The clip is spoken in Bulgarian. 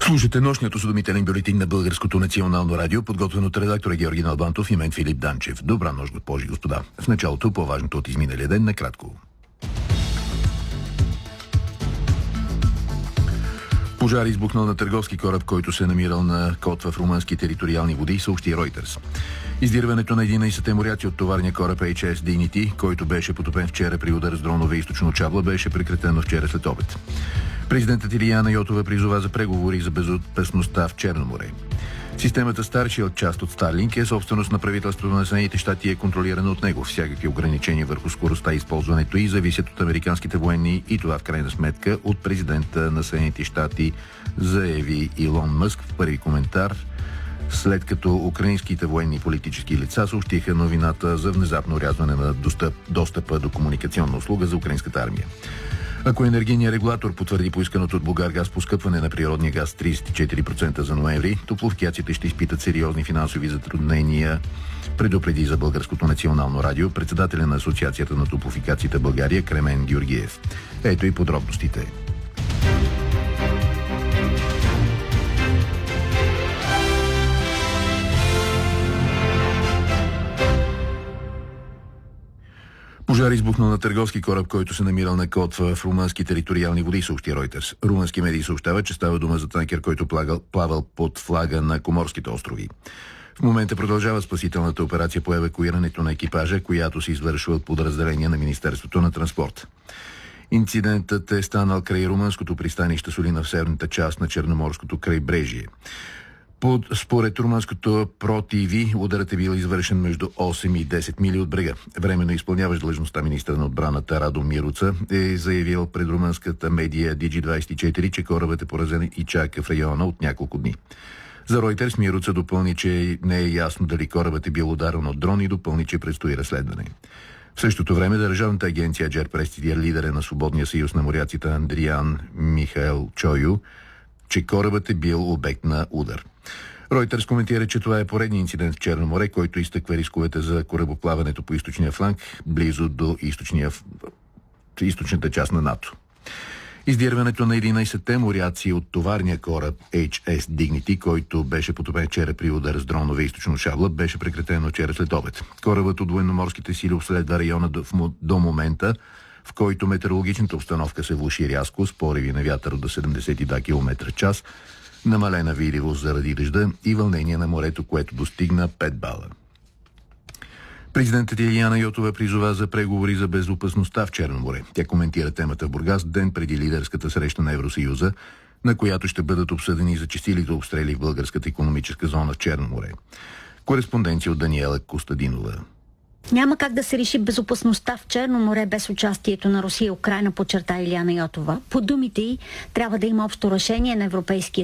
Слушате нощният осведомителен бюлетин на Българското национално радио, подготвен от редактора Георги Налбантов и мен Филип Данчев. Добра нощ, госпожи и господа. В началото по-важното от изминалия ден накратко. Пожар избухнал на търговски кораб, който се намирал на код в румънски териториални води, съобщи Reuters. Издирването на 11 моряци от товарния кораб HS Dignity, който беше потопен вчера при удар с дронове източно от Чабла, беше прекратено вчера след обед. Президентът Илияна Йотова призова за преговори за безопасността в Черно море. Системата Starship, част от Starlink, е собственост на правителството на Съединените щати и е контролирана от него. Всякакви ограничения върху скоростта и използването й зависят от американските военни и това в крайна сметка от президента на Съединените щати, заяви Илон Мъск в първи коментар, след като украинските военни и политически лица съобщиха новината за внезапно рязване на достъпа до комуникационна услуга за украинската армия. Ако енергийният регулатор потвърди поисканото от Булгаргаз поскъпване на природния газ 34% за ноември, топлофикациите ще изпитат сериозни финансови затруднения, предупреди за Българското национално радио председателя на Асоциацията на топлофикациите България Кремен Георгиев. Ето и подробностите. Пожар избухнал на търговски кораб, който се намирал на код в румънски териториални води, съобщи Reuters. Румънски медии съобщават, че става дума за танкер, който плавал под флага на Коморските острови. В момента продължава спасителната операция по евакуирането на екипажа, която се извършва от подразделение на Министерството на транспорт. Инцидентът е станал край румънското пристанище Солина в северната част на Черноморското крайбрежие. Според румънското Про ТВ, ударът е бил извършен между 8 и 10 мили от брега. Временно изпълняващ длъжността министър на отбраната Радо Мируца е заявил пред румънската медия Digi24, че корабът е поразен и чака в района от няколко дни. За Reuters Мируца допълни, че не е ясно дали корабът е бил ударен от дрон и допълни, че предстои разследване. В същото време държавната агенция Аджер пресцитира лидера на Свободния съюз на моряците Андриан Михаел Чойо, че корабът е бил обект на удар. Reuters коментира, че това е поредният инцидент в Черно море, който изтъква рисковете за корабоплаването по източния фланг, близо до източната част на НАТО. Издирването на 11-те моряци от товарния кораб HS Dignity, който беше потопен вчера при удар с дронове източно Шабла, беше прекратено вчера след обед. Корабът от военноморските сили обследва района до момента, в който метеорологичната обстановка се влоши рязко с пориви на вятър до 72 км/час, намалена видимост заради дъжда и вълнение на морето, което достигна 5 бала. Президентът Илияна Йотова призова за преговори за безопасността в Черно море. Тя коментира темата в Бургас ден преди лидерската среща на Евросъюза, на която ще бъдат обсъдени зачестилите обстрели в българската икономическа зона в Черно море. Кореспонденция от Даниела Костадинова. Няма как да се реши безопасността в Черно море без участието на Русия и Украйна, подчерта Илияна Йотова. По думите й, трябва да има общо решение на Европейския